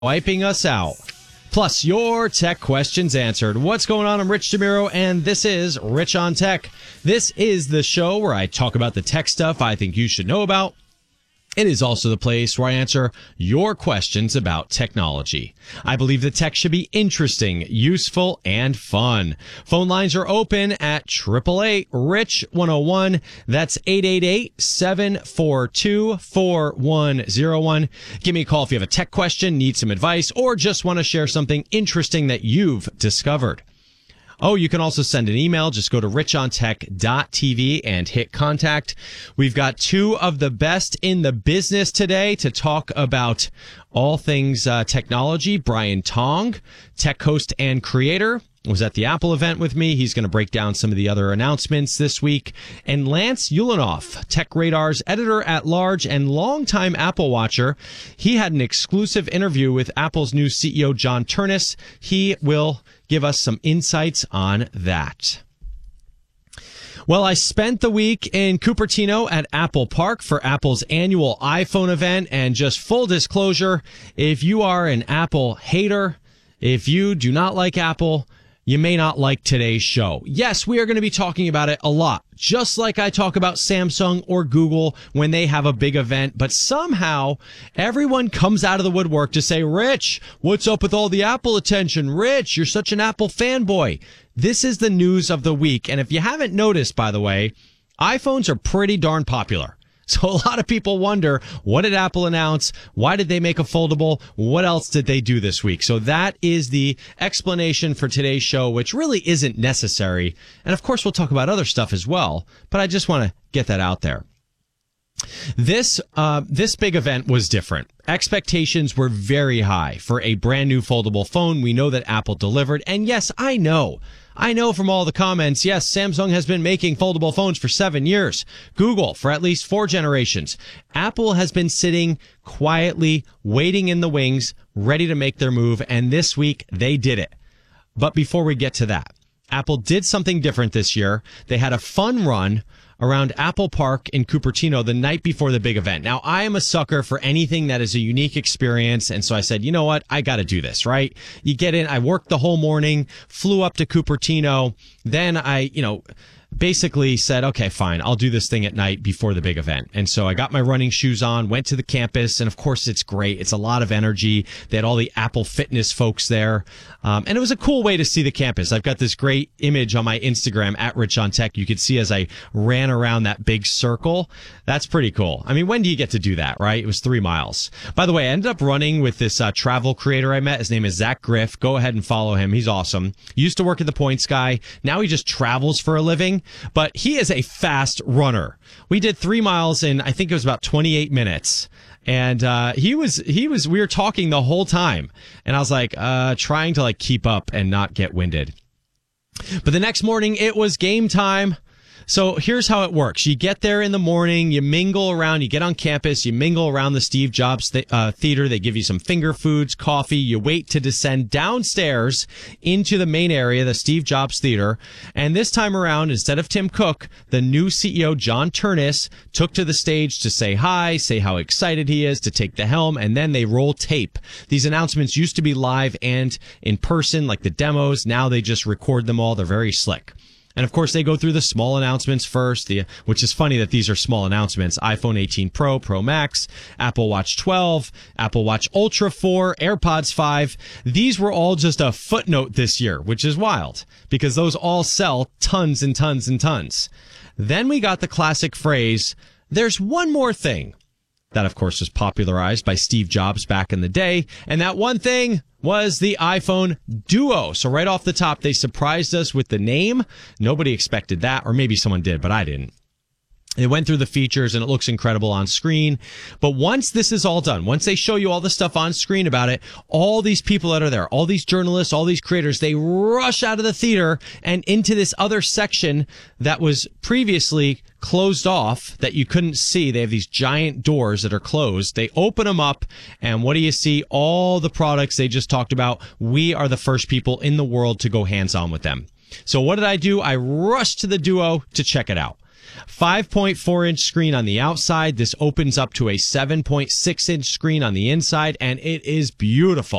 wiping us out. Plus, your tech questions answered. What's going on? I'm Rich DeMiro, and this is Rich on Tech. This is the show where I talk about the tech stuff I think you should know about. It is also the place where I answer your questions about technology. I believe that tech should be interesting, useful, and fun. Phone lines are open at 888-RICH-101. That's 888-742-4101. Give me a call if you have a tech question, need some advice, or just want to share something interesting that you've discovered. Oh, you can also send an email. Just go to richontech.tv and hit contact. We've got two of the best in the business today to talk about all things technology. Brian Tong, tech host and creator, was at the Apple event with me. He's going to break down some of the other announcements this week. And Lance Ulanoff, Tech Radar's editor-at-large and longtime Apple watcher. He had an exclusive interview with Apple's new CEO, John Ternus. He will give us some insights on that. Well, I spent the week in Cupertino at Apple Park for Apple's annual iPhone event. And just full disclosure, if you are an Apple hater, if you do not like Apple, you may not like today's show. Yes, we are going to be talking about it a lot, just like I talk about Samsung or Google when they have a big event. But somehow everyone comes out of the woodwork to say, Rich, what's up with all the Apple attention? Rich, you're such an Apple fanboy. This is the news of the week. And if you haven't noticed, by the way, iPhones are pretty darn popular. So a lot of people wonder, what did Apple announce? Why did they make a foldable? What else did they do this week? So that is the explanation for today's show, which really isn't necessary. And of course, we'll talk about other stuff as well, but I just want to get that out there. This big event was different. Expectations were very high for a brand new foldable phone. We know that Apple delivered. And yes, I know from all the comments, yes, Samsung has been making foldable phones for 7 years. Google for at least 4 generations. Apple has been sitting quietly, waiting in the wings, ready to make their move. And this week they did it. But before we get to that, Apple did something different this year. They had a fun run around Apple Park in Cupertino the night before the big event. Now, I am a sucker for anything that is a unique experience, and so I said, you know what? I got to do this, right? You get in, I worked the whole morning, flew up to Cupertino, then I, basically said, okay, fine, I'll do this thing at night before the big event. And so I got my running shoes on, went to the campus, and of course it's great. It's a lot of energy. They had all the Apple Fitness folks there. And it was a cool way to see the campus. I've got this great image on my Instagram at Rich on Tech. You could see as I ran around that big circle. That's pretty cool. I mean, when do you get to do that, right? It was 3 miles. By the way, I ended up running with this travel creator I met. His name is Zach Griff. Go ahead and follow him. He's awesome. He used to work at the Points Guy. Now he just travels for a living. But he is a fast runner. We did 3 miles in, I think it was about 28 minutes. And we were talking the whole time. And I was like, trying to keep up and not get winded. But the next morning, it was game time. So here's how it works. You get there in the morning, you mingle around, you get on campus, you mingle around the Steve Jobs Theater. They give you some finger foods, coffee. You wait to descend downstairs into the main area, the Steve Jobs Theater. And this time around, instead of Tim Cook, the new CEO, John Ternus, took to the stage to say hi, say how excited he is to take the helm, and then they roll tape. These announcements used to be live and in person, like the demos. Now they just record them all. They're very slick. And of course, they go through the small announcements first, which is funny that these are small announcements. iPhone 18 Pro, Pro Max, Apple Watch 12, Apple Watch Ultra 4, AirPods 5. These were all just a footnote this year, which is wild because those all sell tons and tons and tons. Then we got the classic phrase, there's one more thing. That, of course, was popularized by Steve Jobs back in the day. And that one thing was the iPhone Duo. So right off the top, they surprised us with the name. Nobody expected that, or maybe someone did, but I didn't. It went through the features and it looks incredible on screen. But once this is all done, once they show you all the stuff on screen about it, all these people that are there, all these journalists, all these creators, they rush out of the theater and into this other section that was previously closed off that you couldn't see. They have these giant doors that are closed. They open them up, and what do you see? All the products they just talked about. We are the first people in the world to go hands-on with them. So what did I do? I rushed to the Duo to check it out. 5.4-inch screen on the outside. This opens up to a 7.6-inch screen on the inside, and it is beautiful.